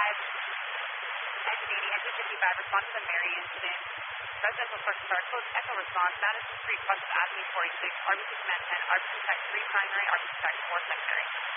N80, NG55, respond to the Mary incident. Residential source star code, echo response, Madison Street, West Avenue 46, RBC Command 10, RBC Tech 3 primary, RBC Tech 4 secondary.